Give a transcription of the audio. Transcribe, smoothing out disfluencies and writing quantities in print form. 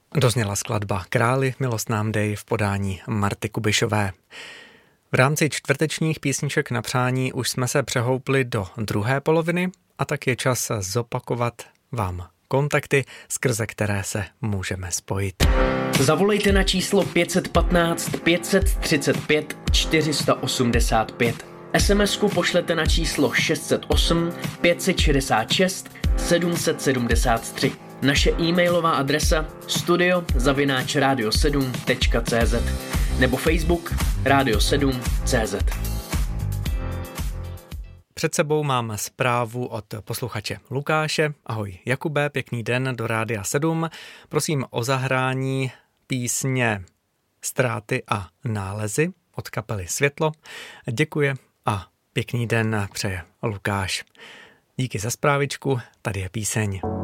Dozněla skladba Králi, milost nám dej v podání Marty Kubišové. V rámci čtvrtečních písniček na přání už jsme se přehoupli do druhé poloviny a tak je čas zopakovat vám kontakty, skrze které se můžeme spojit. Zavolejte na číslo 515 535 485. SMS-ku pošlete na číslo 608 566 773. Naše e-mailová adresa studio@radio7.cz nebo Facebook Radio7.cz. Před sebou mám zprávu od posluchače Lukáše. Ahoj Jakube, pěkný den do Rádia 7. Prosím o zahrání písně Ztráty a nálezy od kapely Světlo. Děkuje a pěkný den přeje Lukáš. Díky za zprávičku, tady je píseň.